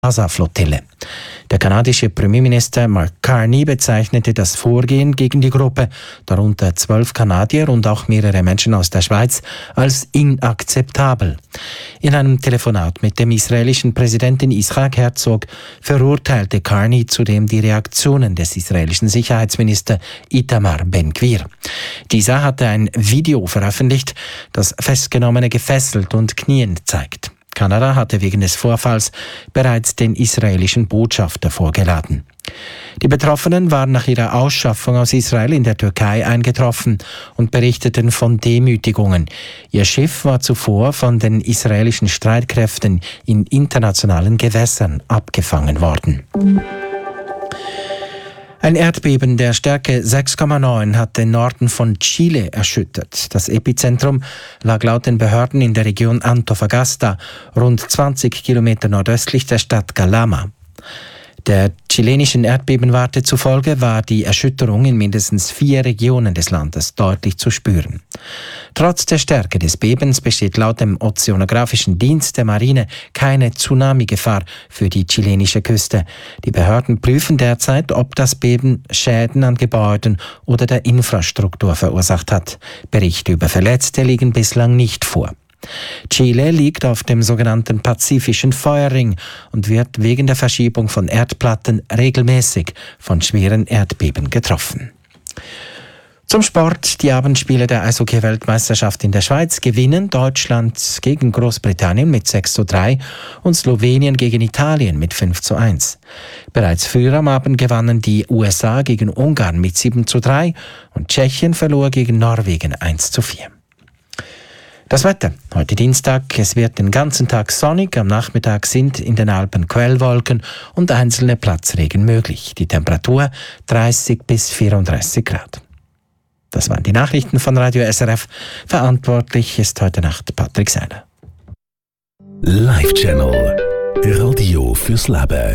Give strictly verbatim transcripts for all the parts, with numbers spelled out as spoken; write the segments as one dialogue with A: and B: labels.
A: Gaza-Flottille. Der kanadische Premierminister Mark Carney bezeichnete das Vorgehen gegen die Gruppe, darunter zwölf Kanadier und auch mehrere Menschen aus der Schweiz, als inakzeptabel. In einem Telefonat mit dem israelischen Präsidenten Yitzhak Herzog verurteilte Carney zudem die Reaktionen des israelischen Sicherheitsministers Itamar Ben-Gvir. Dieser hatte ein Video veröffentlicht, das Festgenommene gefesselt und kniend zeigt. Kanada hatte wegen des Vorfalls bereits den israelischen Botschafter vorgeladen. Die Betroffenen waren nach ihrer Ausschaffung aus Israel in der Türkei eingetroffen und berichteten von Demütigungen. Ihr Schiff war zuvor von den israelischen Streitkräften in internationalen Gewässern abgefangen worden. Ein Erdbeben der Stärke sechs Komma neun hat den Norden von Chile erschüttert. Das Epizentrum lag laut den Behörden in der Region Antofagasta, rund zwanzig Kilometer nordöstlich der Stadt Calama. Der chilenischen Erdbebenwarte zufolge war die Erschütterung in mindestens vier Regionen des Landes deutlich zu spüren. Trotz der Stärke des Bebens besteht laut dem Ozeanographischen Dienst der Marine keine Tsunami-Gefahr für die chilenische Küste. Die Behörden prüfen derzeit, ob das Beben Schäden an Gebäuden oder der Infrastruktur verursacht hat. Berichte über Verletzte liegen bislang nicht vor. Chile liegt auf dem sogenannten Pazifischen Feuerring und wird wegen der Verschiebung von Erdplatten regelmäßig von schweren Erdbeben getroffen. Zum Sport. Die Abendspiele der Eishockey-Weltmeisterschaft in der Schweiz gewinnen Deutschland gegen Großbritannien mit sechs zu drei und Slowenien gegen Italien mit fünf zu eins. Bereits früher am Abend gewannen die U S A gegen Ungarn mit sieben zu drei und Tschechien verlor gegen Norwegen eins zu vier. Das Wetter. Heute Dienstag. Es wird den ganzen Tag sonnig. Am Nachmittag sind in den Alpen Quellwolken und einzelne Platzregen möglich. Die Temperatur dreißig bis vierunddreißig Grad. Das waren die Nachrichten von Radio S R F. Verantwortlich ist heute Nacht Patrick Seiler.
B: Live Channel. Radio fürs Leben.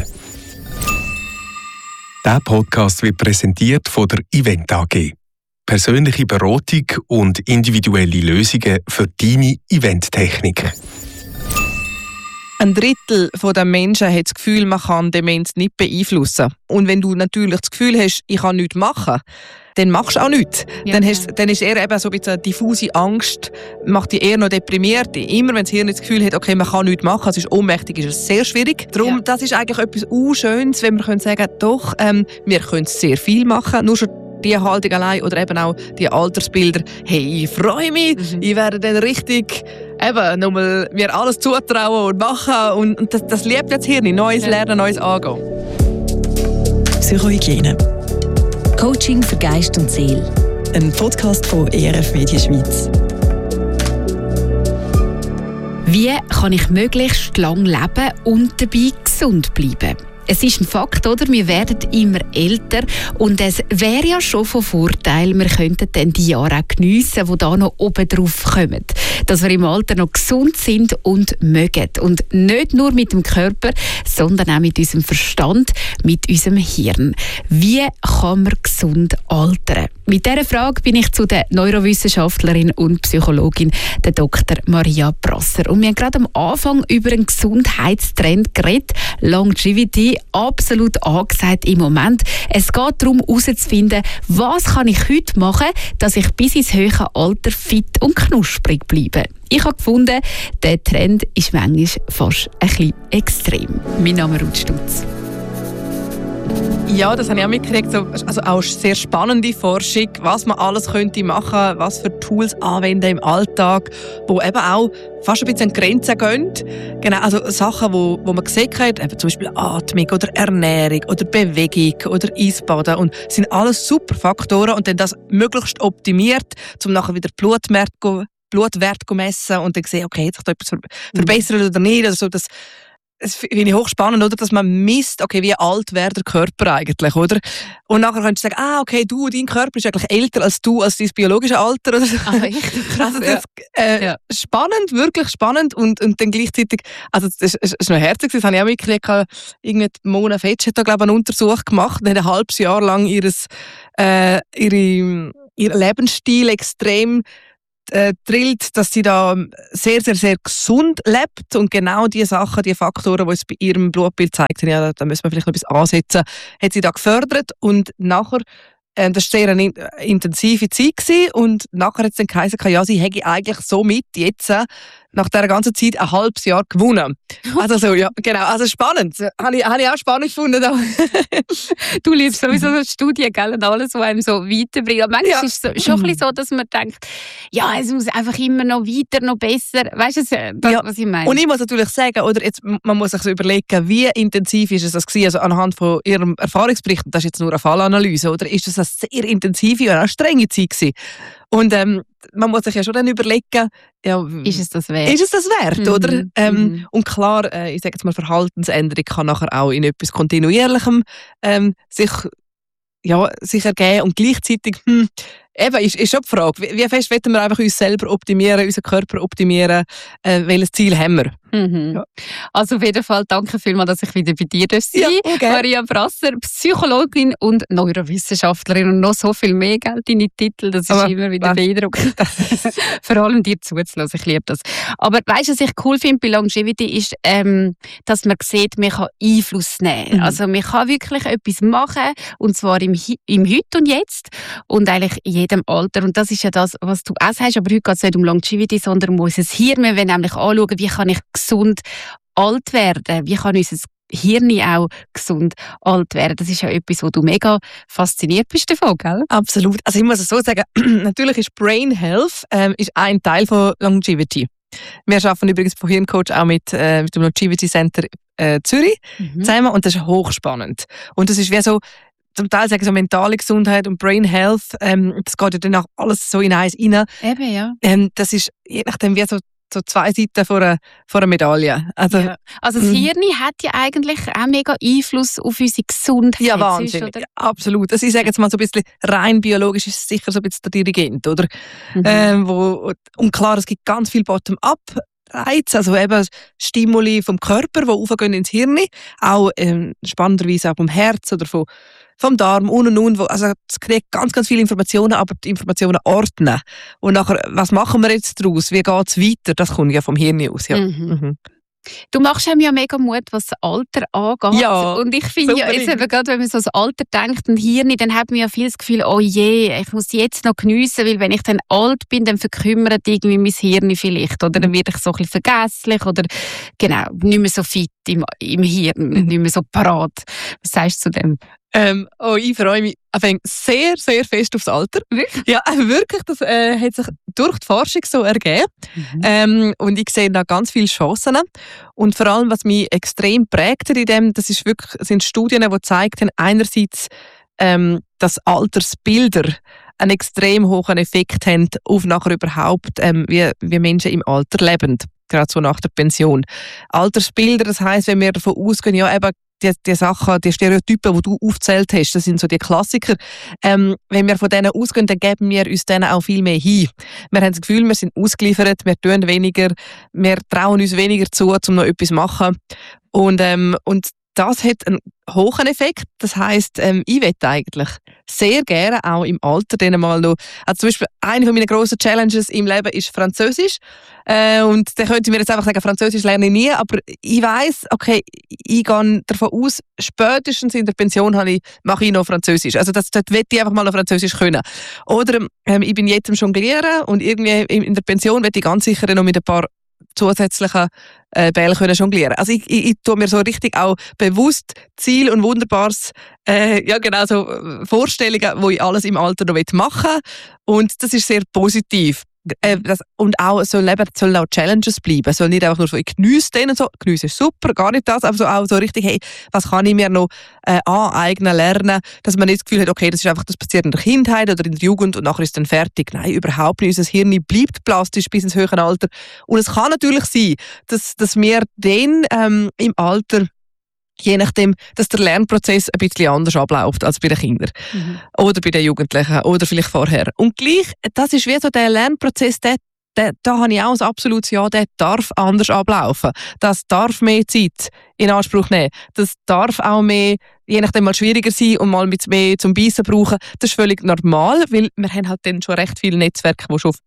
C: Der Podcast wird präsentiert von der Event A G. Persönliche Beratung und individuelle Lösungen für deine Eventtechnik.
D: Ein Drittel der Menschen hat das Gefühl, man kann Demenz nicht beeinflussen. Und wenn du natürlich das Gefühl hast, ich kann nichts machen, dann machst du auch nichts. Ja. Dann, hast, dann ist eher eben so ein bisschen eine diffuse Angst, macht dich eher noch deprimiert. Immer wenn das Hirn das Gefühl hat, okay, man kann nichts machen, es ist ohnmächtig, ist es sehr schwierig. Darum, ja. Das ist eigentlich etwas Unschönes, wenn wir können sagen, doch, ähm, wir können sehr viel machen, nur schon die Haltung allein oder eben auch die Altersbilder. Hey, ich freue mich, mhm. ich werde dann richtig eben nochmal mir alles zutrauen und machen. Und, und das, das liebt jetzt Hirn, neues ja. Lernen, neues Angehen.
E: Psychohygiene.
F: Coaching für Geist und Seele.
E: Ein Podcast von E R F Media Schweiz.
F: Wie kann ich möglichst lang leben und dabei gesund bleiben? Es ist ein Fakt, oder? Wir werden immer älter und es wäre ja schon von Vorteil, wir könnten dann die Jahre auch geniessen, die da noch oben drauf kommen. Dass wir im Alter noch gesund sind und mögen. Und nicht nur mit dem Körper, sondern auch mit unserem Verstand, mit unserem Hirn. Wie kann man gesund altern? Mit dieser Frage bin ich zu der Neurowissenschaftlerin und Psychologin, der Doktor Maria Brasser. Und wir haben gerade am Anfang über einen Gesundheitstrend geredet. Longevity, absolut angesagt im Moment. Es geht darum, herauszufinden, was kann ich heute machen, dass ich bis ins höhere Alter fit und knusprig bleibe. Ich habe gefunden, der Trend ist manchmal fast ein bisschen extrem. Mein Name ist Ruth Stutz.
D: Ja, das habe ich auch mitgekriegt. Also auch sehr spannende Forschung, was man alles könnte machen, was für Tools anwenden im Alltag, wo eben auch fast ein bisschen an Grenzen gehen. Genau, also Sachen, wo, wo man gesehen hat, eben zum Beispiel Atmung oder Ernährung oder Bewegung oder Eisbaden. Und das sind alles super Faktoren und dann das möglichst optimiert, um nachher wieder Blutwert, Blutwert zu messen und dann sehen, okay, hat sich da etwas verbessert oder nicht. Also so, das Das finde ich hochspannend, oder? Dass man misst, okay, wie alt wäre der Körper eigentlich, oder? Und nachher kannst du sagen, ah, okay, du, dein Körper ist eigentlich älter als du, als dein biologisches Alter. Oder so.
F: Ah, echt? Krass,
D: also das, äh,
F: ja.
D: Spannend, wirklich spannend. Und, und dann gleichzeitig, also das ist, ist noch herzig, das habe ich auch mitgekriegt, irgendwie Mona Fetsch hat da, glaube ich, einen Untersuch gemacht, und hat ein halbes Jahr lang ihres, äh, ihre, ihr Lebensstil extrem äh, drillt, dass sie da sehr, sehr, sehr gesund lebt und genau die Sachen, die Faktoren, die es bei ihrem Blutbild zeigt, ja, da, da müssen wir vielleicht noch etwas ansetzen, hat sie da gefördert und nachher Ähm, das war sehr eine intensive Zeit gewesen. Und nachher hat es dann geheißen, ja, sie hätte eigentlich somit jetzt äh, nach dieser ganzen Zeit ein halbes Jahr gewonnen. Also so, ja, genau. Also spannend. Habe ich, habe ich auch spannend gefunden.
F: Du liebst sowieso so Studien, gell, und alles, was einem so weiterbringt. Aber manchmal
D: Ja.
F: ist es so, schon ein bisschen so, dass man denkt, ja, es muss einfach immer noch weiter, noch besser. Weißt du, das,
D: Ja.
F: was ich meine?
D: Und ich muss natürlich sagen, oder jetzt, man muss sich so überlegen, wie intensiv ist es das gewesen? Also anhand von ihrem Erfahrungsbericht, das ist jetzt nur eine Fallanalyse, oder ist das eine sehr intensive und auch strenge Zeit gewesen? Und ähm, man muss sich ja schon dann überlegen, ja,
F: ist es das wert?
D: Ist es das wert,
F: Mhm,
D: oder? Ähm,
F: mhm.
D: Und klar, äh, ich sage jetzt mal, Verhaltensänderung kann nachher auch in etwas Kontinuierlichem ähm, sich, ja, sich ergeben und gleichzeitig, hm, eben, ist, ist schon die Frage, wie, wie fest wollen wir einfach uns selber optimieren, unseren Körper optimieren, äh, welches Ziel haben wir?
F: Mhm.
D: Ja.
F: Also auf jeden Fall danke vielmals, dass ich wieder bei dir sein
D: Ja,
F: darf.
D: okay.
F: Maria Brasser, Psychologin und Neurowissenschaftlerin und noch so viel mehr, gell, deine Titel, das ist
D: Aber
F: immer wieder
D: was-
F: beeindruckend. Vor allem dir zuzulassen, ich liebe das. Aber weißt du, was ich cool finde bei Longevity ist, ähm, dass man sieht, man kann Einfluss nehmen.
D: Mhm.
F: Also man kann wirklich etwas machen und zwar im, Hi- im Heute und Jetzt und eigentlich in jedem Alter. Und das ist ja das, was du auch sagst, aber heute geht es nicht um Longevity, sondern um unser Hirn. Wir wollen nämlich anschauen, wie kann ich gesund alt werden, wie kann unser Hirn auch gesund alt werden. Das ist ja etwas, wo du mega fasziniert bist davon, gell?
D: Absolut. Also ich muss es so sagen, natürlich ist Brain Health ähm, ist ein Teil von Longevity. Wir arbeiten übrigens von Hirncoach auch mit, äh, mit dem Longevity Center äh, Zürich
F: Mhm.
D: zusammen und das ist hochspannend. Und das ist wie so, zum Teil sagen so mentale Gesundheit und Brain Health, ähm, das geht ja dann auch alles so in eins rein.
F: Eben, ja.
D: Ähm, das ist je nachdem wie so, so zwei Seiten von einer, von einer Medaille. Also,
F: ja. Also das
D: Mhm.
F: Hirn hat ja eigentlich auch mega Einfluss auf unsere Gesundheit.
D: ja,
F: sonst,
D: wahnsinnig.
F: oder?
D: Ja, absolut. Also ich sage jetzt mal so ein bisschen rein biologisch ist es sicher so ein bisschen der Dirigent, oder?
F: Mhm.
D: Ähm, wo, und klar, es gibt ganz viel Bottom-up-Reize, also eben Stimuli vom Körper, die aufgehen ins Hirn, auch ähm, spannenderweise auch vom Herz oder vom, vom Darm und und und. Wo, also es kriegt ganz, ganz viele Informationen, aber die Informationen ordnen. Und nachher, was machen wir jetzt daraus? Wie geht es weiter? Das kommt ja vom Hirn aus. Ja.
F: Mhm.
D: Mhm.
F: Du machst einem ja mega Mut, was das Alter angeht.
D: Ja,
F: und ich finde ja, jetzt
D: unbedingt.
F: eben gerade, wenn man so ans Alter denkt und Hirn, dann hat man ja viel das Gefühl, oh je, ich muss jetzt noch geniessen, weil wenn ich dann alt bin, dann verkümmert irgendwie mein Hirn vielleicht. Oder dann werde ich so ein bisschen vergesslich oder genau, nicht mehr so fit im, im Hirn, nicht mehr so parat. Was sagst du zu dem?
D: Ähm, oh, ich freue mich anfang sehr, sehr fest aufs Alter.
F: Wirklich?
D: Ja, äh, wirklich. Das äh, hat sich durch die Forschung so ergeben.
F: Mhm.
D: Ähm, und ich sehe da ganz viele Chancen. Und vor allem, was mich extrem prägt in dem, das ist wirklich, sind Studien, die zeigen, einerseits, ähm, dass Altersbilder einen extrem hohen Effekt haben auf nachher überhaupt, ähm, wie, wie Menschen im Alter leben. Gerade so nach der Pension. Altersbilder, das heisst, wenn wir davon ausgehen, ja, eben, die, die Sachen, die Stereotypen, die du aufgezählt hast, das sind so die Klassiker. Ähm, wenn wir von denen ausgehen, dann geben wir uns denen auch viel mehr hin. Wir haben das Gefühl, wir sind ausgeliefert, wir tun weniger, wir trauen uns weniger zu, um noch etwas zu machen. Und, ähm, und das hat einen hohen Effekt. Das heisst, ähm, ich möchte eigentlich sehr gerne auch im Alter denen mal noch, also zum Beispiel eine meiner grossen Challenges im Leben ist Französisch. Äh, und da könnte ich mir jetzt einfach sagen, Französisch lerne ich nie, aber ich weiss, okay, ich gehe davon aus, spätestens in der Pension habe ich, mache ich noch Französisch. Also das, dort möchte ich einfach mal noch Französisch können. Oder ähm, ich bin jetzt am Jonglieren und irgendwie in, in der Pension möchte ich ganz sicher noch mit ein paar zusätzlichen äh, Bällen können jonglieren. Also ich, ich, ich tue mir so richtig auch bewusst Ziel und Wunderbares, äh, ja genau so äh, Vorstellungen, wo ich alles im Alter noch machen will. Und das ist sehr positiv. Äh, das, und auch es soll, eben, sollen auch Challenges bleiben. Es soll nicht einfach nur so, ich geniesse den und so, geniessen ist super, gar nicht das, aber so, auch so richtig, hey, was kann ich mir noch äh, aneignen, lernen, dass man nicht das Gefühl hat, okay, das ist einfach, das passiert in der Kindheit oder in der Jugend und nachher ist dann fertig. Nein, überhaupt nicht. Unser Hirn bleibt plastisch bis ins höhere Alter. Und es kann natürlich sein, dass, dass wir dann ähm, im Alter, je nachdem, dass der Lernprozess ein bisschen anders abläuft als bei den Kindern.
F: Mhm.
D: Oder bei den Jugendlichen oder vielleicht vorher. Und gleich, das ist wie so der Lernprozess, der, der, da habe ich auch ein absolutes Ja, der darf anders ablaufen. Das darf mehr Zeit in Anspruch nehmen. Das darf auch mehr, je nachdem mal schwieriger sein und mal mit mehr zum Beissen brauchen. Das ist völlig normal, weil wir haben halt dann schon recht viele Netzwerke, die schon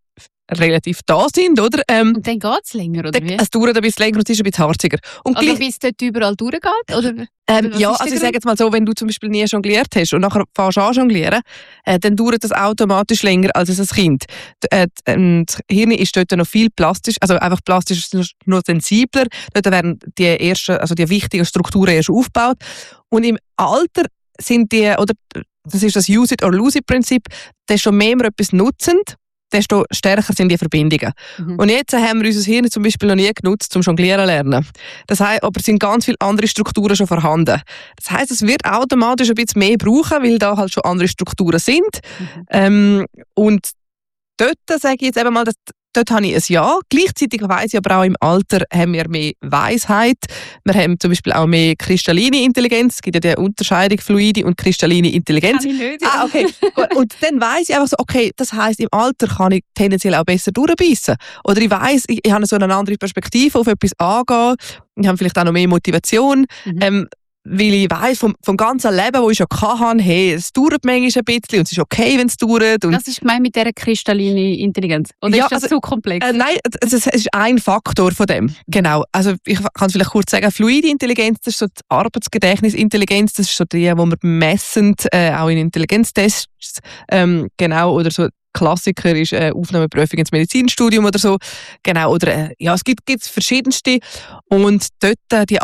D: relativ da sind, oder? Ähm,
F: Und dann geht es länger, oder wie?
D: Es dauert ein bisschen länger und es ist ein bisschen harziger. Und
F: Also
D: gleich,
F: bis es dort überall durchgeht? Oder?
D: ähm,
F: Was
D: ja,
F: ist der
D: also ich
F: Grund?
D: sage jetzt mal so, wenn du zum Beispiel nie jongliert hast und nachher fährst an jonglieren, äh, dann dauert das automatisch länger als ein Kind. D- äh, d- ähm, das Hirn ist dort noch viel plastisch, also einfach plastisch ist es nur sensibler. Dort werden die ersten, also die wichtigen Strukturen erst aufgebaut. Und im Alter sind die, oder das ist das Use it or lose it Prinzip, desto mehr wir etwas nutzen, desto stärker sind die Verbindungen.
F: Mhm.
D: Und jetzt haben wir unser Hirn zum Beispiel noch nie genutzt zum Jonglieren lernen. Das heisst, aber es sind ganz viele andere Strukturen schon vorhanden. Das heisst, es wird automatisch ein bisschen mehr brauchen, weil da halt schon andere Strukturen sind.
F: Mhm.
D: Ähm, und dort sage ich jetzt eben mal, dass dort habe ich ein Ja. Gleichzeitig weiss ich aber auch, im Alter haben wir mehr Weisheit. Wir haben zum Beispiel auch mehr kristalline Intelligenz. Es gibt ja die Unterscheidung fluide und kristalline Intelligenz.
F: Kann ich nicht.
D: Ah, okay. Gut. Und dann weiss ich einfach so, okay, das heisst, im Alter kann ich tendenziell auch besser durchbeissen. Oder ich weiss, ich, ich habe so eine andere Perspektive auf etwas angehen. Ich habe vielleicht auch noch mehr Motivation.
F: Mhm.
D: Ähm, weil ich weiss, vom, vom ganzen Leben, das ich schon hatte, hey, es dauert manchmal ein bisschen und es ist okay, wenn es dauert. Und
F: Das ist gemeint mit dieser kristallinen Intelligenz? Oder
D: Ja,
F: ist das
D: also,
F: zu komplex?
D: Äh, nein, es es ist ein Faktor von dem. Genau. Also ich kann es vielleicht kurz sagen. Fluide Intelligenz, das ist so die Arbeitsgedächtnisintelligenz, das ist so die, die wir messen, äh, auch in Intelligenztests. Ähm, genau, oder so Klassiker ist äh, Aufnahmeprüfung ins Medizinstudium oder so. Genau, oder äh, ja, es gibt gibt's verschiedenste. Und dort äh, die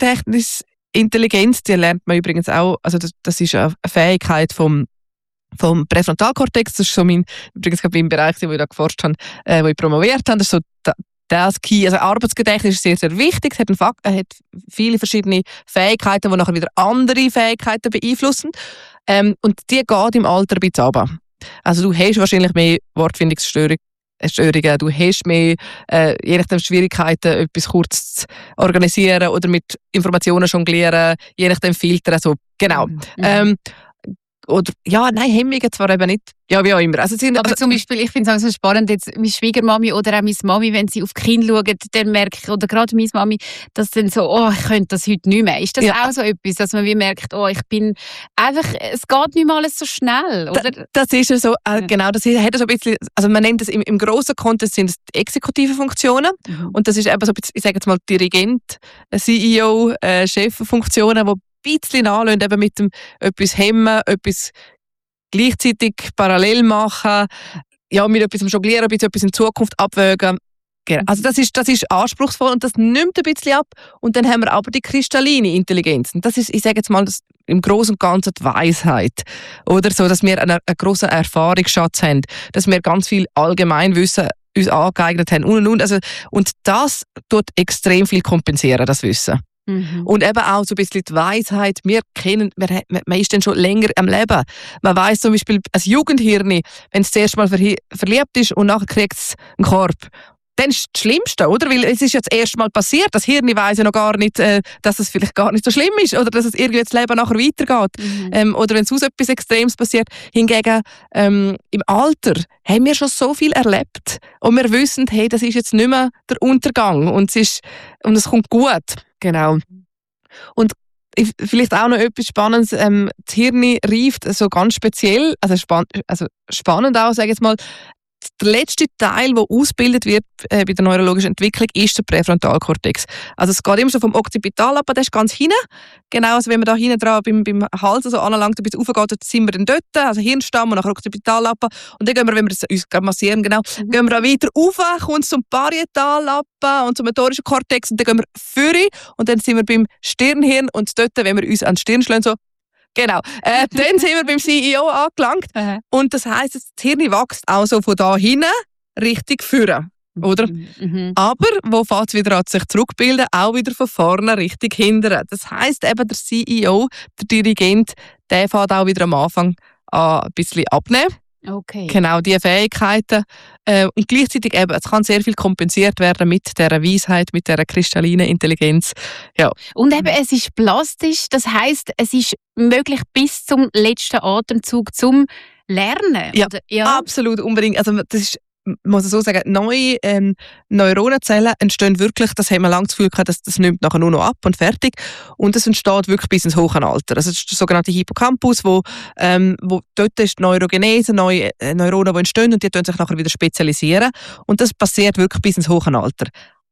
D: Arbeitsgedächtnisintelligenz, die lernt man übrigens auch, also das, das ist eine Fähigkeit vom vom Präfrontalkortex, das ist so mein, übrigens gerade mein Bereich, wo ich da geforscht habe, äh, wo ich promoviert habe, das ist so da, das Key, also Arbeitsgedächtnis ist sehr, sehr wichtig, es hat, einen Fakt, äh, hat viele verschiedene Fähigkeiten, die nachher wieder andere Fähigkeiten beeinflussen, ähm, und die geht im Alter ein bisschen runter. Also du hast wahrscheinlich mehr Wortfindungsstörungen, Störungen, du hast mehr, äh, je nachdem Schwierigkeiten, etwas kurz zu organisieren oder mit Informationen jonglieren, je nachdem filtern, so, genau.
F: Mhm.
D: Ähm, oder, ja, nein, Hemmungen zwar eben nicht. Ja, wie auch immer. Also, sind,
F: Aber
D: also,
F: zum Beispiel, ich finde es auch so spannend, jetzt meine Schwiegermami oder auch meine Mami, wenn sie auf die Kinder schauen, dann merke ich, oder gerade meine Mami, dass dann so, oh, ich könnte das heute nicht mehr. Ist das
D: Ja.
F: auch so etwas, dass man wie merkt, oh, ich bin einfach, es geht nicht mal alles so schnell, oder?
D: da, das ist ja so, äh,
F: Ja.
D: genau, das hat so ein bisschen, also man nennt das im, im grossen Kontext sind es die exekutiven Funktionen.
F: Mhm.
D: Und das ist eben so, ein bisschen, ich sage jetzt mal, Dirigent, C E O, äh, Cheffunktionen, die ein bisschen anlösen, eben mit dem etwas hemmen, etwas gleichzeitig parallel machen, ja, mit etwas jonglieren, ein etwas in Zukunft abwägen. Genau. Also das ist, das ist anspruchsvoll und das nimmt ein bisschen ab. Und dann haben wir aber die kristalline Intelligenz. Und das ist, ich sage jetzt mal, das im Großen und Ganzen die Weisheit. Oder so, dass wir einen, einen grossen Erfahrungsschatz haben, dass wir ganz viel Allgemeinwissen uns angeeignet haben und und und. Also, und das tut extrem viel kompensieren, das Wissen.
F: Mhm.
D: Und eben auch so ein bisschen die Weisheit. Wir kennen, man, man ist dann schon länger am Leben. Man weiss zum Beispiel, ein Jugendhirn, wenn es das erste Mal verhi- verliebt ist und nachher kriegt es einen Korb, dann ist das Schlimmste, oder? Weil es ist ja das erste Mal passiert. Das Hirn weiss ja noch gar nicht, äh, dass es vielleicht gar nicht so schlimm ist oder dass es irgendwie das Leben nachher weitergeht.
F: Mhm.
D: Ähm, oder wenn sonst etwas Extremes passiert. Hingegen ähm, im Alter haben wir schon so viel erlebt und wir wissen, hey, das ist jetzt nicht mehr der Untergang und es, ist, und es kommt gut. Genau. Und ich- vielleicht auch noch etwas Spannendes. Ähm, das Hirn reift so ganz speziell, also, spann also spannend auch, sage ich jetzt mal. Der letzte Teil, der ausgebildet wird äh, bei der neurologischen Entwicklung, ist der Präfrontalkortex. Also es geht immer so vom Occipitallappen, der ist ganz hinten. Genau, also wenn man da hinten dran beim, beim Hals so anlangt, ein bisschen raufgeht, dann sind wir dann dort, also Hirnstamm und nachher Occipitallappen. Und dann gehen wir, wenn wir das uns gerade massieren, genau,
F: Mhm.
D: gehen wir da weiter rauf, kommt zum Parietallappen und zum motorischen Kortex und dann gehen wir vorne und dann sind wir beim Stirnhirn und dort, wenn wir uns an die Stirn schlagen, so, genau, äh, dann sind wir beim C E O angelangt.
F: Aha.
D: Und das heisst, das Hirn wächst also von da hinten Richtung vorne, oder?
F: Mhm.
D: Aber wo fängt es wieder an sich zurückbilden? Auch wieder von vorne Richtung hinten. Das heisst eben, der C E O, der Dirigent, der fängt auch wieder am Anfang an ein bisschen abnehmen.
F: Okay.
D: Genau, diese Fähigkeiten. Äh, und gleichzeitig eben, es kann sehr viel kompensiert werden mit dieser Weisheit, mit dieser kristallinen Intelligenz. Ja.
F: Und eben, es ist plastisch, das heisst, es ist möglich bis zum letzten Atemzug zum Lernen.
D: Ja,
F: Oder, ja.
D: Absolut, unbedingt. Also das ist muss ich so sagen, neue ähm, Neuronenzellen entstehen wirklich, das haben wir lange das Gefühl gehabt, dass das nimmt nachher nur noch ab und fertig. Und es entsteht wirklich bis ins hohe Alter. Also das ist der sogenannte Hippocampus, wo, ähm, wo dort ist die Neurogenese, neue äh, Neuronen, die entstehen und die tun sich nachher wieder spezialisieren. Und das passiert wirklich bis ins hohe Alter.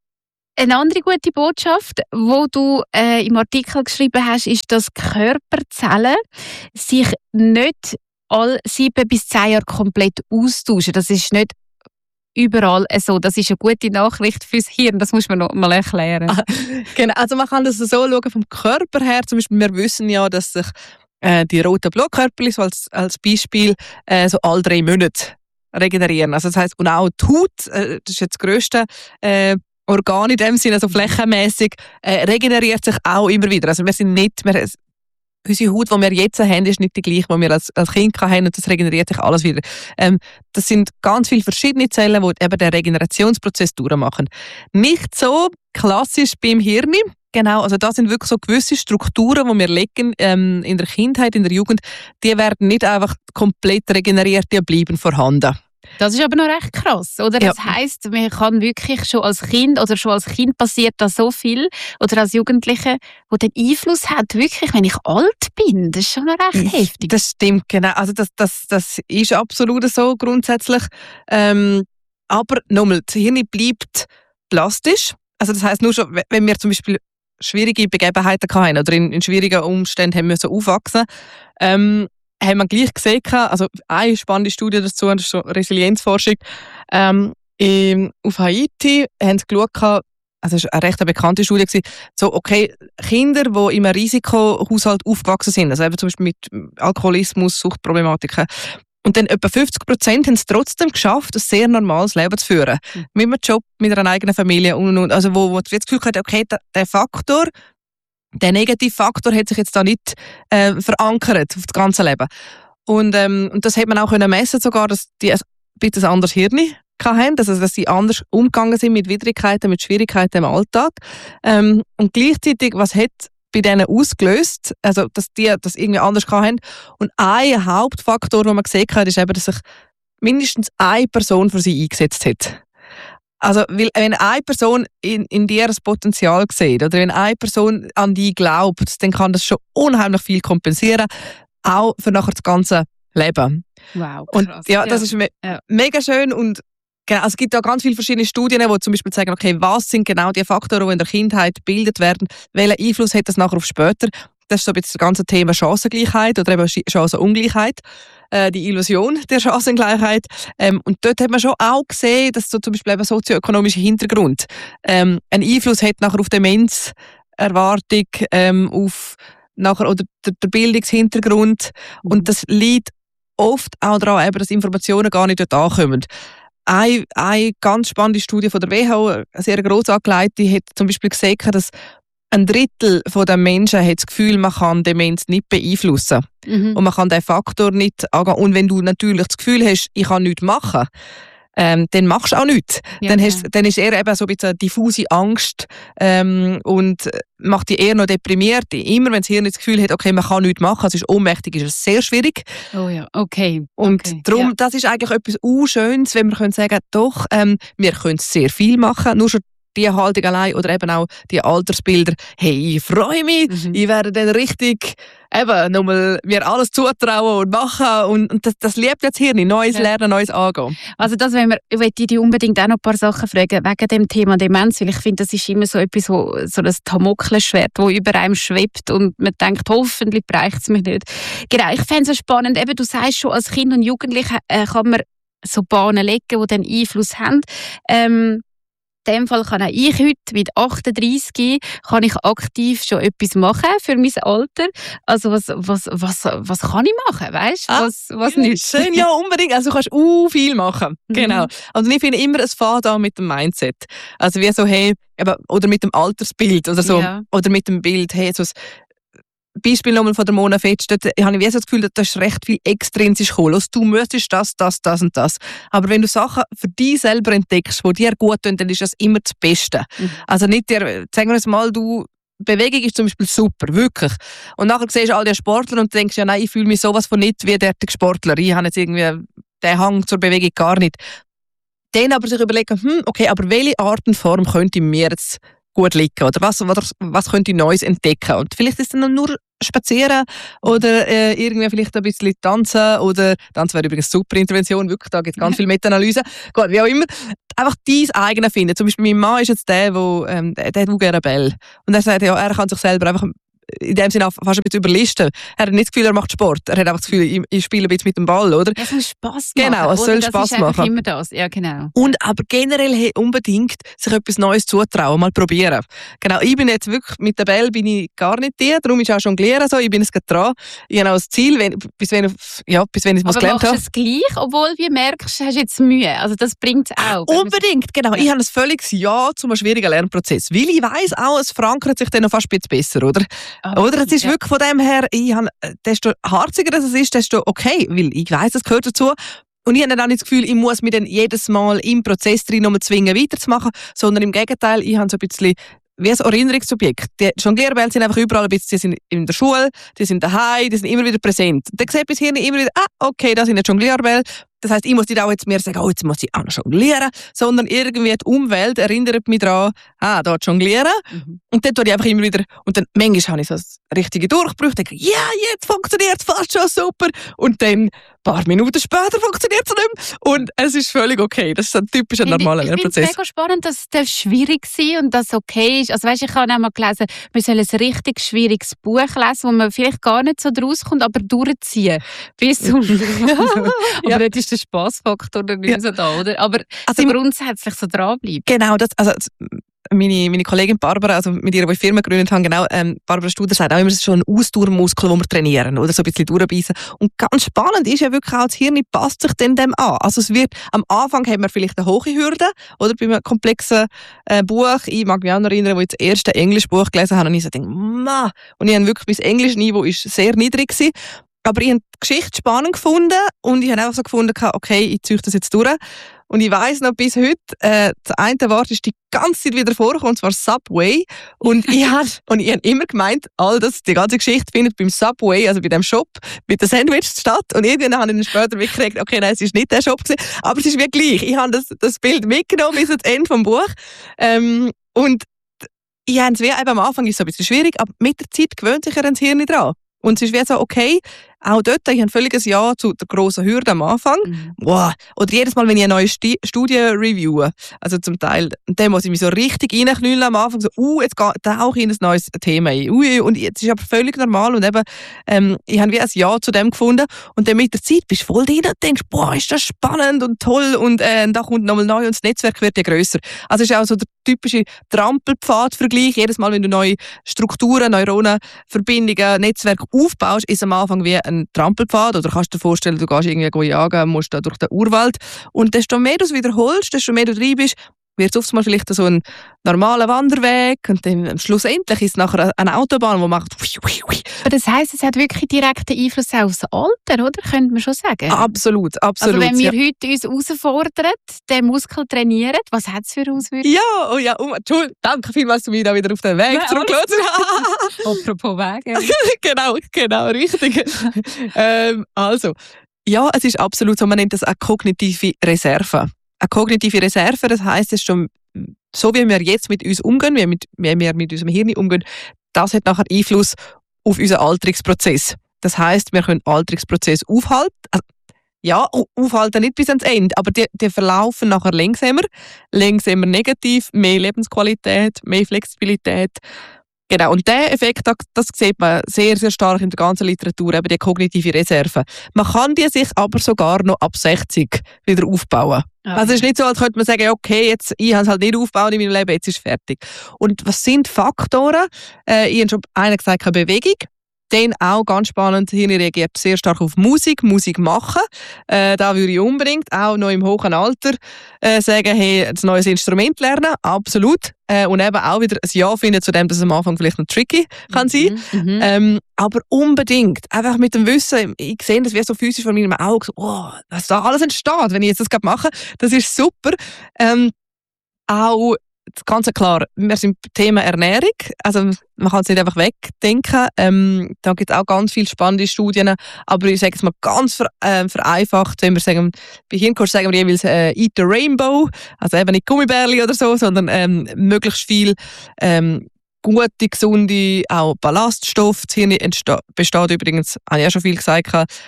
F: Eine andere gute Botschaft, die du äh, im Artikel geschrieben hast, ist, dass Körperzellen sich nicht alle sieben bis zehn Jahre komplett austauschen. Das ist nicht überall so. Das ist eine gute Nachricht fürs Hirn. Das muss man noch mal erklären.
D: Ah, genau. Also man kann das so schauen vom Körper her. Zum Beispiel, wir wissen ja, dass sich äh, die roten Blutkörperchen, so als, als Beispiel, äh, so alle drei Monate regenerieren. Also das heisst, und auch die Haut, äh, das ist jetzt das grösste äh, Organ in dem Sinne, also flächenmässig, äh, regeneriert sich auch immer wieder. Also wir sind nicht, wir, unsere Haut, die wir jetzt haben, ist nicht die gleiche, die wir als, als Kind hatten, und das regeneriert sich alles wieder. Ähm, das sind ganz viele verschiedene Zellen, die eben den Regenerationsprozess durchmachen. Nicht so klassisch beim Hirn. Genau, also das sind wirklich so gewisse Strukturen, die wir legen ähm, in der Kindheit, in der Jugend, die werden nicht einfach komplett regeneriert, die bleiben vorhanden.
F: Das ist aber noch recht krass, oder? Das ja. heisst, man kann wirklich schon als Kind oder schon als Kind passiert da so viel oder als Jugendliche, wo den Einfluss hat, wirklich, wenn ich alt bin. Das ist schon noch recht heftig.
D: Das stimmt, genau. Also das, das, das ist absolut so grundsätzlich. Ähm, aber nochmal, das Hirn bleibt plastisch. Also das heisst nur schon, wenn wir zum Beispiel schwierige Begebenheiten hatten oder in, in schwierigen Umständen haben müssen aufwachsen, ähm, haben wir gleich gesehen, also eine spannende Studie dazu, das ist so Resilienzforschung, ähm, in, auf Haiti haben sie geschaut, also es war eine recht bekannte Studie, so, okay, Kinder, die in einem Risikohaushalt aufgewachsen sind, also eben zum Beispiel mit Alkoholismus, Suchtproblematiken, und dann etwa fünfzig Prozent haben es trotzdem geschafft, ein sehr normales Leben zu führen. Mhm. Mit einem Job, mit einer eigenen Familie und, und also wo, wo du das Gefühl hast, okay, der, der Faktor, der Negativfaktor hat sich jetzt da nicht äh, verankert auf das ganze Leben. Und, ähm, und das hat man auch können messen sogar, dass die ein bisschen ein anderes Hirn hatten, also dass sie anders umgegangen sind mit Widrigkeiten, mit Schwierigkeiten im Alltag. Ähm, und gleichzeitig, was hat bei denen ausgelöst, also dass die das irgendwie anders hatten. Und ein Hauptfaktor, den man gesehen hat, ist eben, dass sich mindestens eine Person für sie eingesetzt hat. Also, weil, wenn eine Person in, in dir das Potenzial sieht oder wenn eine Person an dich glaubt, dann kann das schon unheimlich viel kompensieren, auch für nachher das ganze Leben.
F: Wow, krass.
D: Und ja, das ist me-
F: ja.
D: mega schön und genau, also es gibt auch ganz viele verschiedene Studien, die zum Beispiel sagen, okay, was sind genau die Faktoren, die in der Kindheit gebildet werden, welchen Einfluss hat das nachher auf später? Das ist so ein bisschen das ganze Thema Chancengleichheit oder eben Chancenungleichheit, äh, die Illusion der Chancengleichheit. Ähm, und dort hat man schon auch gesehen, dass so zum Beispiel eben sozioökonomischer Hintergrund ähm, einen Einfluss hat nachher auf Demenzerwartung, ähm, auf nachher oder der, der Bildungshintergrund. Und das liegt oft auch daran, eben, dass Informationen gar nicht dort ankommen. Eine, eine ganz spannende Studie von der W H O, eine sehr gross angelegte, hat zum Beispiel gesagt, dass ein Drittel der Menschen hat das Gefühl, man kann Demenz nicht beeinflussen. Mhm. Und man kann diesen Faktor nicht angehen. Und wenn du natürlich das Gefühl hast, ich kann nichts machen, ähm, dann machst du auch nichts. Ja, dann, hast, dann ist eher eben so ein bisschen eine diffuse Angst ähm, und macht dich eher noch deprimiert. Immer wenn das Hirn das Gefühl hat, okay, man kann nichts machen, es ist ohnmächtig, ist es sehr schwierig.
F: Oh ja, okay.
D: Und
F: okay.
D: darum,
F: ja.
D: das ist eigentlich etwas Unschönes, wenn wir können sagen, doch, ähm, wir können sehr viel machen, nur schon die Haltung allein oder eben auch die Altersbilder. Hey, ich freue mich, mhm. ich werde dann richtig eben nochmal mir alles zutrauen und machen und, und das, das liebt jetzt Hirn, neues ja. Lernen, neues Angehen.
F: Also das, wenn wir, ich möchte dich unbedingt auch noch ein paar Sachen fragen, wegen dem Thema Demenz, weil ich finde, das ist immer so etwas, wo, so ein Damoklesschwert, das über einem schwebt und man denkt, hoffentlich bereicht es mich nicht. Genau, ich fände es so spannend, eben, du sagst schon, als Kind und Jugendliche äh, kann man so Bahnen legen, die dann Einfluss haben. Ähm, In dem Fall kann auch ich heute mit achtunddreissig kann ich aktiv schon etwas machen für mein Alter. Also was, was, was, was kann ich machen, weißt du?
D: Ah,
F: was, was nicht?
D: Schön, ja, unbedingt. Also du kannst uh, viel machen. Mhm. Genau. Also ich finde immer, es fängt an mit dem Mindset. Also wie so, hey, eben, oder mit dem Altersbild oder so. Ja. Oder mit dem Bild, hey, so Beispiel nochmal von der Mona Fetsch, dort habe ich wie so das Gefühl, da ist recht viel extrinsisch gekommen. Also, du müsstest das, das, das und das. Aber wenn du Sachen für dich selber entdeckst, die dir gut tun, dann ist das immer das Beste. Mhm. Also nicht dir, sagen wir es mal, du, Bewegung ist zum Beispiel super, wirklich. Und nachher siehst du all die Sportler und denkst, ja nein, ich fühle mich sowas von nicht wie der Sportler. Ich habe jetzt irgendwie den Hang zur Bewegung gar nicht. dann aber sich überlegen, hm, okay, aber welche Art und Form könnte mir jetzt gut liegen? Oder was, was, was könnte ich Neues entdecken? Und vielleicht ist es dann nur spazieren oder äh, irgendwie vielleicht ein bisschen tanzen oder tanzen wäre übrigens eine super Intervention, wirklich, da gibt es ganz viel Meta-Analyse. Gut, wie auch immer. Einfach dein eigenes finden. Zum Beispiel mein Mann ist jetzt der, der, ähm, der, der hat gerne Bell. Und er sagt, ja, er kann sich selber einfach in dem Sinne auch fast ein bisschen überlisten. Er hat nicht das Gefühl, er macht Sport. Er hat einfach das Gefühl, ich, ich spiele ein bisschen mit dem Ball, oder?
F: Es soll Spass machen.
D: Genau, es soll
F: das
D: Spass
F: ist
D: machen.
F: Immer das. Ja, genau.
D: Und aber generell hey, unbedingt sich etwas Neues zutrauen, mal probieren. Genau, ich bin jetzt wirklich, mit der Bell bin ich gar nicht die, darum ist auch jonglieren so, ich bin jetzt gerade dran. Ich habe auch das Ziel, wenn, bis, wenn, ja, bis wenn ich es gelernt habe.
F: Aber machst du es gleich, obwohl du merkst, hast jetzt Mühe? Also das bringt es auch.
D: Unbedingt, genau. Ja. Ich habe ein völliges Ja zu einem schwierigen Lernprozess, weil ich weiss auch, es verankert sich dann noch fast ein bisschen besser, oder? Oh, oder? Es ist ja. wirklich von dem her, ich habe, desto harziger es ist, desto okay, weil ich weiss, es gehört dazu. Und ich habe dann auch nicht das Gefühl, ich muss mich dann jedes Mal im Prozess drin um zwingen, weiterzumachen, sondern im Gegenteil, ich habe so ein bisschen wie ein Erinnerungsobjekt. Die Jonglierbälle sind einfach überall ein bisschen, die sind in der Schule, die sind daheim, die sind immer wieder präsent. Dann sieht mein Hirn immer wieder, ah, okay, das sind jetzt Jonglierbälle. Das heisst, ich muss nicht auch jetzt mehr sagen, oh, jetzt muss ich auch noch jonglieren, sondern irgendwie die Umwelt erinnert mich daran, ah, da jonglieren. Mhm. Und dann tue ich einfach immer wieder, und dann manchmal habe ich so das richtige Durchbruch, denke, ja, yeah, jetzt funktioniert es fast schon super. Und dann, ein paar Minuten später funktioniert es nicht mehr. Und es ist völlig okay. Das ist ein typischer normaler Lernprozess.
F: Ich finde es mega spannend, dass es schwierig sein und das okay ist. Also weißt, ich habe auch mal gelesen, wir sollen ein richtig schwieriges Buch lesen, wo man vielleicht gar nicht so draus kommt, aber durchziehen. Bis zum Aber ja. Das ist der Spassfaktor nicht ja. so da, oder? Aber also so grundsätzlich so dranbleiben.
D: Genau, das, also meine, meine Kollegin Barbara, also mit ihr, die ich Firma gegründet haben, genau, ähm, Barbara Studer sagt auch immer, es ist schon ein Ausdauermuskel, den wir trainieren, oder so ein bisschen durchbeissen. Und ganz spannend ist ja wirklich auch, das Hirn passt sich dann dem an. Also es wird, am Anfang haben wir vielleicht eine hohe Hürde, oder bei einem komplexen äh, Buch. Ich mag mich auch noch erinnern, als ich das erste Englischbuch gelesen habe, und ich so denke, Ma! Und ich habe wirklich, mein Englischniveau ist sehr niedrig gewesen. Aber ich habe die Geschichte spannend gefunden und ich habe einfach so gefunden, okay, ich ziehe das jetzt durch. Und ich weiss noch bis heute, äh, das eine Wort ist die ganze Zeit wieder vorgekommen, und zwar Subway. Und ich habe und ich hab immer gemeint, all das, die ganze Geschichte findet beim Subway, also bei dem Shop, mit den Sandwiches statt. Und irgendwann habe ich dann später mitgekriegt, okay, nein, es war nicht der Shop gewesen, aber es ist wirklich gleich. Ich habe das, das Bild mitgenommen bis ans Ende des Buches. Ähm, und ich habe es wie eben am Anfang ist es so ein bisschen schwierig, aber mit der Zeit gewöhnt sich ja das Hirn dran. Und es ist wie so, okay, auch dort, ich habe ein völliges Ja zu der grossen Hürde am Anfang. Mhm. Wow. Oder jedes Mal, wenn ich eine neue Sti- Studie reviewe, also zum Teil, dann muss ich mich so richtig reinknüllen am Anfang, so, uh, jetzt tauche ich in ein neues Thema ein. Ui, und jetzt ist aber völlig normal und eben, ähm, ich habe wie ein Ja zu dem gefunden und dann mit der Zeit bist du voll drin und denkst, boah, ist das spannend und toll und äh, da kommt nochmal neu und das Netzwerk wird ja grösser. Also es ist auch so der typische Trampelpfad-Vergleich. Jedes Mal, wenn du neue Strukturen, Neuronen, Verbindungen, Netzwerke aufbaust, ist am Anfang wie ein Trampelpfad, oder kannst du dir vorstellen, du gehst irgendwie jagen, musst da durch den Urwald und desto mehr du es wiederholst, desto mehr du drin bist, wird es oft mal vielleicht so ein normaler Wanderweg und dann schlussendlich ist es nachher eine Autobahn, die macht
F: Aber das heisst, es hat wirklich direkten Einfluss aufs Alter, oder? Könnte man schon sagen.
D: Absolut, absolut.
F: Also wenn wir
D: ja.
F: heute uns herausfordern, den Muskel trainieren, was hat es für Auswirkungen?
D: Ja, oh ja, oh, Entschuldigung, danke vielmals, dass du mich da wieder auf den Weg zurücklässt.
F: Apropos Wege.
D: genau, genau, richtig. ähm, also, ja, es ist absolut so, man nennt das eine kognitive Reserve. Eine kognitive Reserve, das heisst, es ist schon so, wie wir jetzt mit uns umgehen, wie, mit, wie wir mit unserem Hirn umgehen, das hat nachher Einfluss auf unseren Alterungsprozess. Das heisst, wir können den Alterungsprozess aufhalten. Also, ja, aufhalten nicht bis ans Ende, aber die, die verlaufen nachher langsamer. Langsamer negativ, mehr Lebensqualität, mehr Flexibilität. Genau, und dieser Effekt, das sieht man sehr, sehr stark in der ganzen Literatur, eben die kognitive Reserve. Man kann die sich aber sogar noch ab sechzig wieder aufbauen. Okay. Also es ist nicht so, als könnte man sagen, okay, jetzt, ich habe es halt nicht aufgebaut in meinem Leben, jetzt ist es fertig. Und was sind Faktoren? Äh, ich habe schon einen gesagt, Bewegung. Dann auch ganz spannend, hier reagiert sehr stark auf Musik, Musik machen. Äh, da würde ich unbedingt auch noch im hohen Alter äh, sagen, hey, ein neues Instrument lernen, absolut. Äh, und eben auch wieder ein Ja finden zu dem, dass es am Anfang vielleicht noch tricky kann sein. Mhm, ähm, aber unbedingt, einfach mit dem Wissen, ich sehe das wie so physisch von meinem Auge, so, oh, was da alles entsteht, wenn ich jetzt das mache, das ist super. Ähm, auch das ganz klar, wir sind beim Thema Ernährung, also man kann es nicht einfach wegdenken. Ähm, da gibt es auch ganz viele spannende Studien, aber ich sage es mal ganz ver, äh, vereinfacht, wenn wir sagen, bei Hirnkost sagen wir jeweils äh, «Eat the Rainbow», also eben nicht Gummibärli oder so, sondern ähm, möglichst viel ähm, gute, gesunde, auch Ballaststoffe. Das Hirn entsteht, besteht übrigens, habe ich ja schon viel gesagt,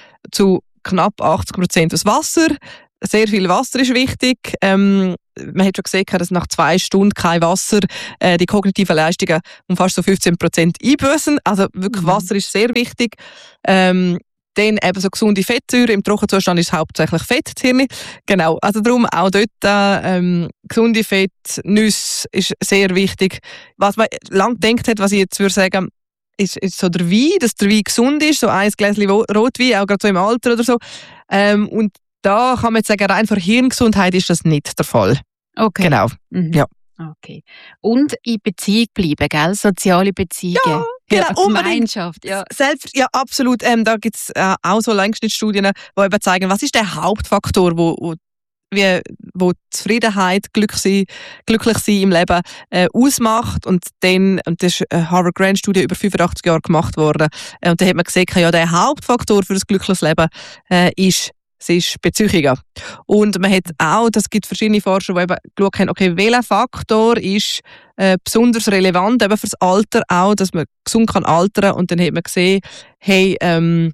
D: zu knapp achtzig Prozent aus Wasser. Sehr viel Wasser ist wichtig. Ähm, man hat schon gesehen, dass nach zwei Stunden kein Wasser äh, die kognitiven Leistungen um fast so fünfzehn Prozent einbüßen. Also wirklich, mhm. Wasser ist sehr wichtig. Ähm, dann eben so gesunde Fettsäuren. Im Trockenzustand ist es hauptsächlich Fett, das Hirn. Genau, also darum auch dort ähm, gesunde Fett, Nüsse ist sehr wichtig. Was man lange gedacht hat, was ich jetzt würde sagen, ist, ist so der Wein, dass der Wein gesund ist, so ein Gläschen Rotwein, auch gerade so im Alter oder so. Ähm, und da kann man jetzt sagen, rein für Hirngesundheit ist das nicht der Fall.
F: Okay.
D: Genau.
F: Mhm.
D: Ja.
F: Okay. Und in Beziehung bleiben, gell? Soziale Beziehungen.
D: Ja, genau,
F: ja,
D: unbedingt.
F: Gemeinschaft. Ja,
D: Selbst, ja absolut. Ähm, da gibt es äh, auch so Längsschnittstudien, die eben zeigen, was ist der Hauptfaktor, wo, wo, wie, wo Zufriedenheit, Glück sein, glücklich sein im Leben äh, ausmacht. Und dann, und das ist eine Harvard-Grant-Studie über fünfundachtzig Jahre gemacht worden. Äh, und da hat man gesehen, ja, der Hauptfaktor für ein glückliches Leben äh, ist Es ist Beziehungen. Und man hat auch, das gibt verschiedene Forscher, die eben geschaut haben, okay, welcher Faktor ist äh, besonders relevant eben für das Alter auch, dass man gesund kann altern. Und dann hat man gesehen, hey, ähm,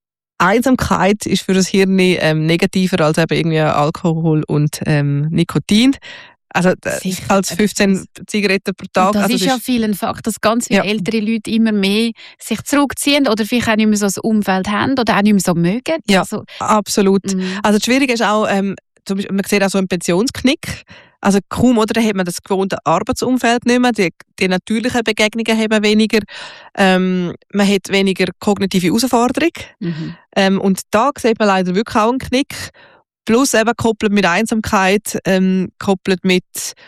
D: Einsamkeit ist für das Hirn ähm, negativer als eben irgendwie Alkohol und ähm, Nikotin. Also
F: Sicher,
D: als fünfzehn Zigaretten pro Tag.
F: Und das
D: also
F: ist
D: das
F: ja viel ein Fakt, dass ganz viele
D: ja.
F: ältere Leute immer mehr sich zurückziehen oder vielleicht auch nicht mehr so das Umfeld haben oder auch nicht mehr so mögen.
D: Ja,
F: also,
D: absolut.
F: Mhm.
D: Also das Schwierige ist auch, ähm, zum Beispiel, man sieht auch so einen Pensionsknick. Also kaum, oder, da hat man das gewohnte Arbeitsumfeld nicht mehr, die, die natürlichen Begegnungen haben weniger, ähm, man hat weniger kognitive Herausforderung.
F: Mhm.
D: Ähm, und da sieht man leider wirklich auch einen Knick. Plus eben koppelt mit Einsamkeit, ähm, koppelt mit,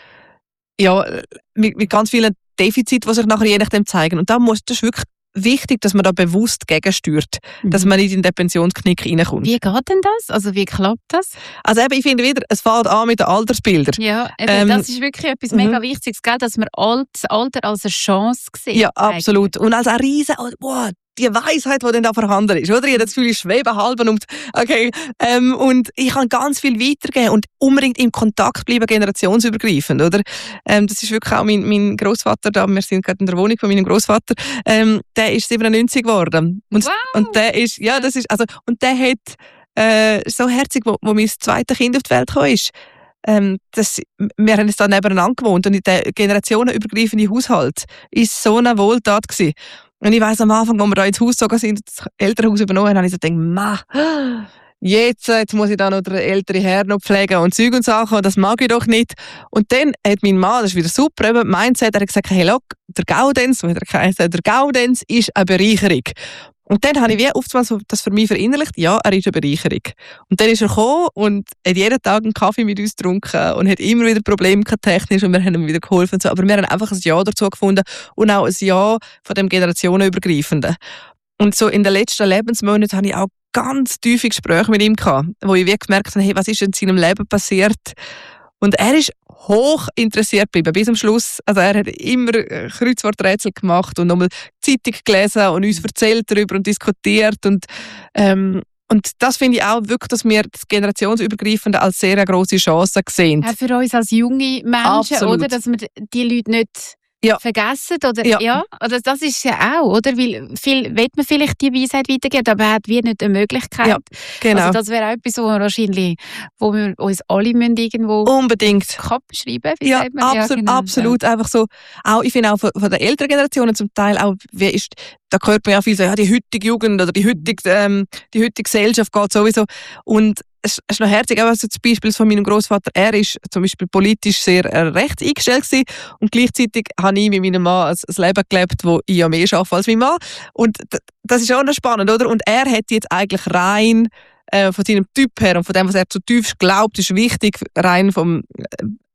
D: ja, mit, mit ganz vielen Defiziten, die sich nachher je nachdem zeigen. Und da muss, das ist wirklich wichtig, dass man da bewusst gegensteuert, mhm. dass man nicht in den Pensionsknick reinkommt.
F: Wie geht denn das? Also wie klappt das?
D: Also eben, ich finde wieder, es fängt an mit den Altersbildern.
F: Ja, eben,
D: Ähm,
F: das ist wirklich etwas mega mhm. Wichtiges, gell? Dass man alt, das Alter als eine Chance sieht.
D: Ja, absolut. Und als ein riesen, boah, die Weisheit, die dann da vorhanden ist, oder? Ich habe das Gefühl, ich schwebe halb und okay, ähm, und ich kann ganz viel weitergeben und unbedingt im Kontakt bleiben, generationsübergreifend, oder? Ähm, das ist wirklich auch mein, mein Großvater da. Wir sind gerade in der Wohnung von meinem Großvater. Ähm, der ist siebenundneunzzig geworden und
F: wow.
D: und der ist, ja, das ist also und der hat äh, so herzig, wo, wo mein zweites Kind auf die Welt gekommen ist. Ähm, das, wir haben uns da nebeneinander gewohnt und in der generationenübergreifende Haushalt ist so eine Wohltat gewesen. Und ich weiss, am Anfang, als wir da ins Haus gezogen sind, das Elternhaus übernommen haben, habe ich so gedacht, ma, jetzt, jetzt muss ich da noch den älteren Herrn noch pflegen und Zeug und Sachen, und das mag ich doch nicht. Und dann hat mein Mann, das ist wieder super, eben Mindset, er hat gesagt, hey, look, der Gaudenz, der Gaudenz ist eine Bereicherung. Und dann habe ich wie oftmals das für mich verinnerlicht, ja, er ist eine Bereicherung. Und dann ist er gekommen und hat jeden Tag einen Kaffee mit uns getrunken und hat immer wieder Probleme gehabt, technisch, und wir haben ihm wieder geholfen und so. Aber wir haben einfach ein Ja dazu gefunden und auch ein Ja von dem Generationenübergreifenden. Und so in den letzten Lebensmonaten habe ich auch ganz tiefe Gespräche mit ihm gehabt, wo ich wie gemerkt habe, hey, was ist in seinem Leben passiert? Und er ist hoch interessiert geblieben, bis zum Schluss. Also er hat immer Kreuzworträtsel gemacht und nochmal Zeitung gelesen und uns erzählt darüber und diskutiert. Und, ähm, und das finde ich auch wirklich, dass wir das Generationsübergreifende als sehr eine grosse Chance sehen.
F: Auch für uns als junge Menschen,
D: Absolut.
F: oder? Dass wir die Leute nicht
D: ja.
F: vergessen, oder?
D: Ja.
F: ja. Oder das ist ja auch, oder? Weil viel will man vielleicht die Weisheit weitergeben, aber man hat wie nicht eine Möglichkeit.
D: Ja, genau.
F: Also das wäre auch etwas, wo wir wahrscheinlich, wo wir uns alle müssen irgendwo
D: unbedingt
F: Kopf schreiben. Wie
D: ja,
F: sagt man?
D: absolut,
F: ja, genau.
D: absolut. Einfach so, auch, ich finde auch von, von der älteren Generationen zum Teil auch, wie ist, da hört man ja viel so, ja, die heutige Jugend oder die heutige, ähm, die heutige Gesellschaft geht sowieso. Und es ist noch herzig, aber so das Beispiel von meinem Großvater, er ist zum Beispiel politisch sehr äh, rechts eingestellt gewesen, und gleichzeitig habe ich mit meinem Mann ein, ein Leben gelebt, wo ich ja mehr arbeite als mein Mann. Und d- das ist auch noch spannend, oder? Und er hat jetzt eigentlich rein äh, von seinem Typ her und von dem, was er zutiefst glaubt, ist wichtig, rein vom, äh,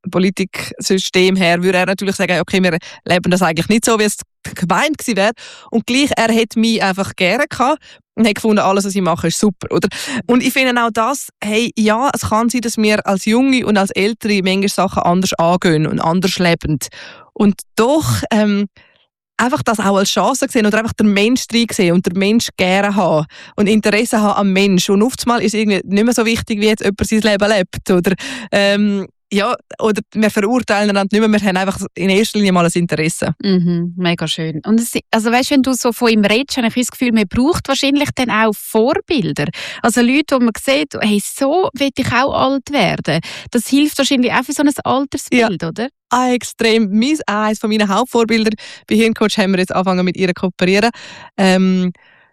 D: Politiksystem her, würde er natürlich sagen, okay, wir leben das eigentlich nicht so, wie es gemeint gewesen wäre. Und gleich, er hätte mich einfach gerne gehabt und hat gefunden, alles, was ich mache, ist super, oder? Und ich finde auch das, hey, ja, es kann sein, dass wir als Junge und als Ältere manche Sachen anders angehen und anders leben. Und doch ähm, einfach das auch als Chance sehen oder einfach den Mensch drin sehen und den Mensch gerne haben und Interesse haben am Mensch. Und oftmals ist es irgendwie nicht mehr so wichtig, wie jetzt jemand sein Leben lebt. Oder, ähm, ja, oder wir verurteilen einander nicht mehr, wir haben einfach in erster Linie mal ein Interesse.
F: Mhm, mega schön. Und es, also weißt, wenn du so von ihm redest, habe ich das Gefühl, man braucht wahrscheinlich dann auch Vorbilder. Also Leute, wo man sieht, hey, so will ich auch alt werden. Das hilft wahrscheinlich auch für so ein Altersbild, ja. Oder?
D: Ah, extrem. Mein, eines von meinen Hauptvorbildern bei Hirncoach haben wir jetzt angefangen mit ihr zu kooperieren. Ähm,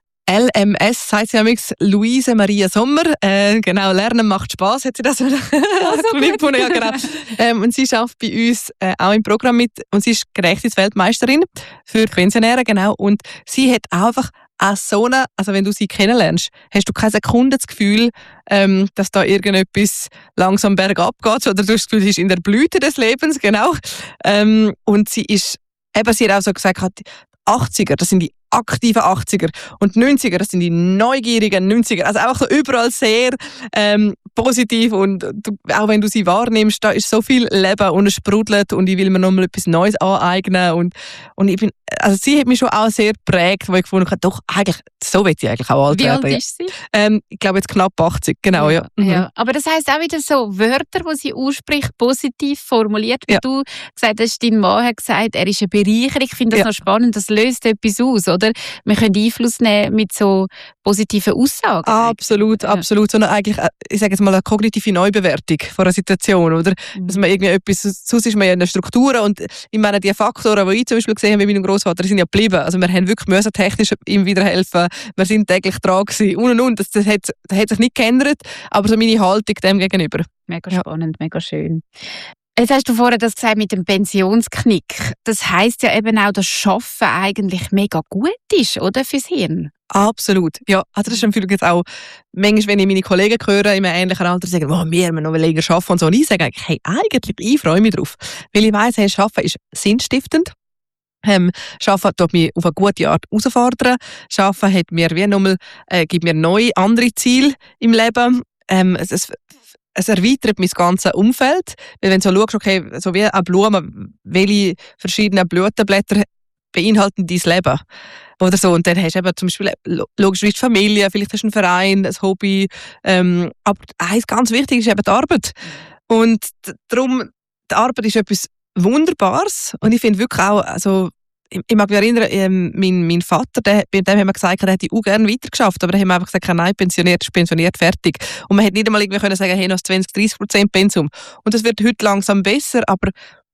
D: L M S heisst sie amigs, Luise Maria Sommer. Äh, genau, Lernen macht Spass, hat sie das also gefunden. Ja, genau. ähm, und sie arbeitet bei uns äh, auch im Programm mit und sie ist Gedächtnisweltmeisterin für Pensionäre, genau. Und sie hat einfach auch so eine, also wenn du sie kennenlernst, hast du keine Sekunde das Gefühl, ähm, dass da irgendetwas langsam bergab geht, oder du hast das Gefühl, sie ist in der Blüte des Lebens, genau. Ähm, und sie ist, eben, sie hat auch so gesagt, achtziger, das sind die aktiven achtziger und neunziger, das sind die neugierigen neunziger. Also einfach so überall sehr ähm, positiv und du, auch wenn du sie wahrnimmst, da ist so viel Leben und es sprudelt und ich will mir nochmal etwas Neues aneignen und, und ich bin, also sie hat mich schon auch sehr geprägt, wo ich gefunden habe, doch, eigentlich, so will ich eigentlich auch alt
F: Wie
D: werden.
F: Wie alt ist sie?
D: Ähm, ich glaube jetzt knapp achtzig, genau, ja.
F: ja.
D: Mhm.
F: ja. Aber das heisst auch wieder so Wörter, die sie ausspricht, positiv formuliert, wie ja. du gesagt hast, dein Mann hat gesagt, er ist eine Bereicherung. Ich finde das ja. noch spannend, das löst etwas aus, oder? Wir können Einfluss nehmen mit so positiven Aussagen.
D: Absolut, ja. absolut. Sondern eigentlich, ich sage jetzt mal, eine kognitive Neubewertung von einer Situation, oder? Mhm. Dass man irgendwie etwas, sonst ist man ja in der Struktur und ich meine, die Faktoren, die ich zum Beispiel gesehen habe mit meinem Großvater, sind ja geblieben. Also wir haben wirklich müssen technisch ihm wieder helfen. Wir sind täglich dran gewesen und und und. Das, das, hat, das hat sich nicht geändert, aber so meine Haltung dem gegenüber.
F: Mega spannend, ja. mega schön. Jetzt hast du vorher das gesagt mit dem Pensionsknick. Das heisst ja eben auch, dass Arbeiten eigentlich mega gut ist, oder, fürs Hirn?
D: Absolut. Ja, also das ist übrigens auch manchmal, wenn ich meine Kollegen höre, in einem ähnlichen Alter, sagen, oh, wir müssen noch länger arbeiten und so. Und ich sage eigentlich, hey, eigentlich, ich freue mich drauf. Weil ich weiss, hey, Arbeiten ist sinnstiftend. Ähm, Arbeiten tut mich auf eine gute Art herausfordern. Arbeiten hat mir wie nochmal, äh, gibt mir neue, andere Ziele im Leben. Ähm, es, es, Es erweitert mein ganzes Umfeld. Weil wenn du so schaust, okay, so wie eine Blume, welche verschiedenen Blütenblätter beinhalten dein Leben? Oder so. Und dann hast du eben zum Beispiel logisch die Familie, vielleicht hast du einen Verein, ein Hobby. Ähm, aber eins ganz wichtig ist eben die Arbeit. Und darum, die Arbeit ist etwas Wunderbares. Und ich finde wirklich auch, also, ich mag mich erinnern, ähm, mein, mein Vater, der, bei dem haben wir gesagt, er hätte auch gerne weitergeschafft, aber da haben wir einfach gesagt, nein, pensioniert ist pensioniert, fertig. Und man hätte nicht einmal irgendwie können sagen, hey, noch zwanzig, dreißig Prozent Pensum. Und das wird heute langsam besser, aber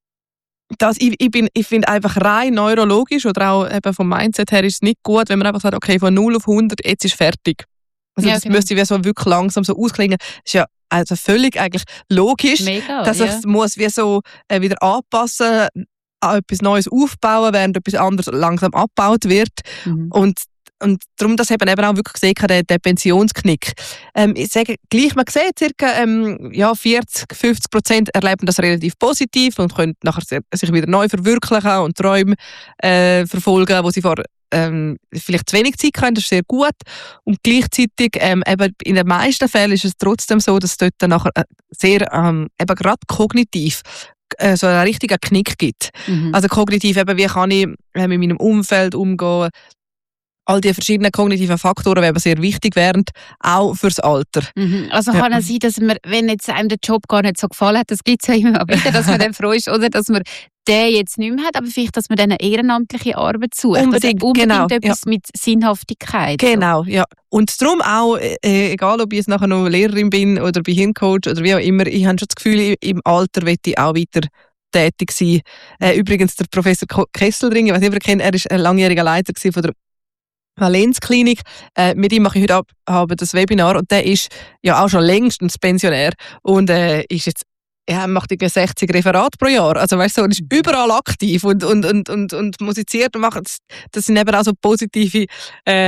D: das, ich, ich, bin, ich finde einfach rein neurologisch oder auch eben vom Mindset her ist es nicht gut, wenn man einfach sagt, okay, von null auf hundert, jetzt ist fertig. Also ja, das genau. müsste wie so wirklich langsam so ausklingen. Das ist ja also völlig eigentlich logisch, Mega, dass ja. es muss wie so äh, wieder anpassen, etwas Neues aufbauen, während etwas anderes langsam abgebaut wird. Mhm. Und, und darum, das haben wir eben auch wirklich gesehen, der, der Pensionsknick. Ähm, ich sage gleich, man sieht, circa ähm, ja, vierzig, fünfzig Prozent erleben das relativ positiv und können nachher sich wieder neu verwirklichen und Träume äh, verfolgen, wo sie vor ähm, vielleicht zu wenig Zeit haben, das ist sehr gut. Und gleichzeitig, ähm, eben in den meisten Fällen ist es trotzdem so, dass es dort dann nachher sehr, ähm, eben gerade kognitiv so einen richtigen Knick gibt. Mhm. Also kognitiv, eben, wie kann ich äh, mit meinem Umfeld umgehen. All die verschiedenen kognitiven Faktoren werden sehr wichtig werden, auch fürs Alter.
F: Mhm. Also kann ja. es sein, dass man, wenn jetzt einem der Job gar nicht so gefallen hat, das gibt es ja immer wieder, dass man dann froh ist, oder dass man den jetzt nicht mehr hat, aber vielleicht, dass man dann eine ehrenamtliche Arbeit sucht.
D: Unbedingt,
F: also unbedingt
D: genau,
F: etwas
D: ja.
F: mit Sinnhaftigkeit.
D: Genau, so. Ja. Und darum auch, äh, egal ob ich jetzt nachher noch Lehrerin bin oder bei Hirncoach oder wie auch immer, ich habe schon das Gefühl, im Alter möchte ich auch weiter tätig sein. Äh, übrigens, der Professor Kesselring, ich weiß nicht, ob ihr kennt, er war ein langjähriger Leiter von der Valenzklinik. Äh, mit ihm mache ich heute ab, habe das Webinar und der ist ja auch schon längstens Pensionär und äh, ist jetzt ja, macht sechzig Referate pro Jahr. Also weißt du, so, er ist überall aktiv und, und, und, und, und musiziert und macht. Das sind eben auch so positive äh,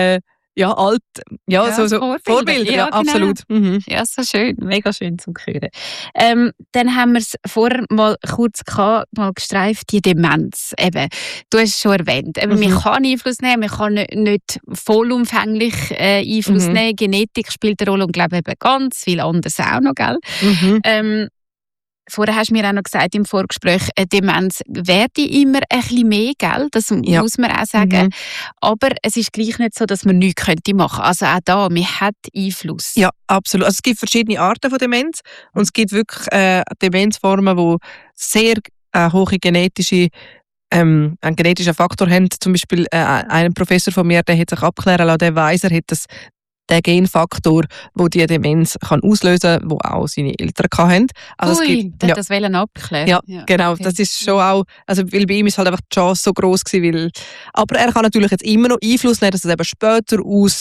D: ja, alt, ja,
F: Ja,
D: so, so
F: Vorbilder.
D: Vorbilder, ja,
F: Ja, genau.
D: absolut. Mhm.
F: Ja, so schön, mega schön zu hören. Ähm, dann haben wir es vorher mal kurz gehabt, mal gestreift, die Demenz. Eben, du hast es schon erwähnt. Eben,
D: Mhm.
F: Man kann Einfluss nehmen, man kann nicht, nicht vollumfänglich äh, Einfluss
D: Mhm.
F: nehmen. Genetik spielt eine Rolle und glaube eben ganz viel anderes auch noch, gell?
D: Mhm.
F: Ähm, Vorher hast du mir auch noch gesagt im Vorgespräch, eine Demenz werde immer ein bisschen mehr, gell? Das
D: Ja.
F: muss man auch sagen.
D: Mhm.
F: Aber es ist gleich nicht so, dass man nichts könnte machen könnte. Also auch da, man hat Einfluss.
D: Ja, absolut. Also es gibt verschiedene Arten von Demenz und es gibt wirklich äh, Demenzformen, die sehr äh, hohe genetische ähm, einen genetischen Faktor haben. Zum Beispiel äh, ein Professor von mir, der hat sich abklären lassen, der weiss, er hat das der Genfaktor, der die Demenz kann auslösen kann, den auch seine Eltern hatten. Also
F: Ui,
D: es gibt,
F: der
D: ja,
F: hat das wollen abklären.
D: ja, genau.
F: okay.
D: Das ist schon auch, also weil bei ihm ist halt einfach die Chance so gross gewesen, weil, aber er kann natürlich jetzt immer noch Einfluss nehmen, dass es eben später aus